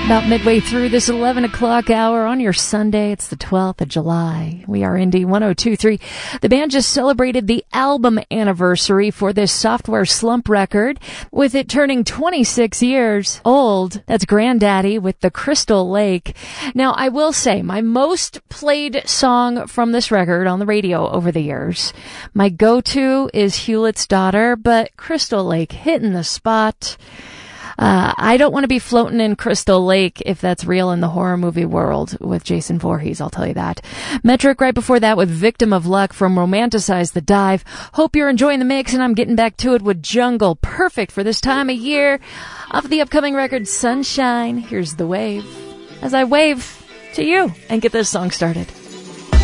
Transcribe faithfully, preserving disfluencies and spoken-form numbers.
About midway through this eleven o'clock hour on your Sunday, it's the twelfth of July. We are Indie one oh two point three. The band just celebrated the album anniversary for this Software Slump record, with it turning twenty-six years old. That's Grandaddy with the Crystal Lake. Now, I will say, my most played song from this record on the radio over the years, my go-to is Hewlett's Daughter, but Crystal Lake hitting the spot. Uh, I don't want to be floating in Crystal Lake if that's real in the horror movie world with Jason Voorhees, I'll tell you that. Metric right before that with Victim of Luck from Romanticize the Dive. Hope you're enjoying the mix, and I'm getting back to it with Jungle. Perfect for this time of year. Off the upcoming record, Sunshine. Here's The Wave. As I wave to you and get this song started.